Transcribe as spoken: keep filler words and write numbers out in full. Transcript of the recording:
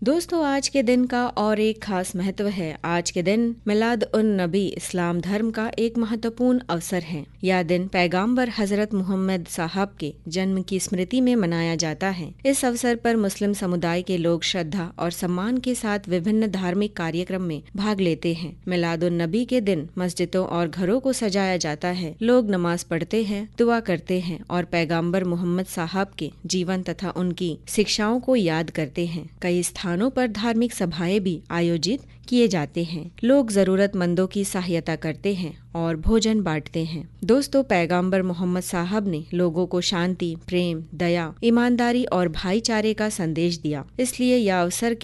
दोस्तों, आज के दिन का और एक खास महत्व है। आज के दिन मिलाद उन नबी इस्लाम धर्म का एक महत्वपूर्ण अवसर है। यह दिन पैगंबर हजरत मोहम्मद साहब के जन्म की स्मृति में मनाया जाता है। इस अवसर पर मुस्लिम समुदाय के लोग श्रद्धा और सम्मान के साथ विभिन्न धार्मिक कार्यक्रम में भाग लेते हैं। मिलाद उन नबी के दिन मस्जिदों और घरों को सजाया जाता है। लोग नमाज पढ़ते हैं, दुआ करते हैं और पैगंबर मोहम्मद साहब के जीवन तथा उनकी शिक्षाओं को याद करते हैं। कई स्थानों पर धार्मिक सभाएं भी आयोजित किए जाते हैं। लोग जरूरतमंदों की सहायता करते हैं और भोजन बांटते हैं। दोस्तों, पैगंबर मोहम्मद साहब ने लोगों को शांति, प्रेम, दया, ईमानदारी और भाईचारे का संदेश दिया। इसलिए यह अवसर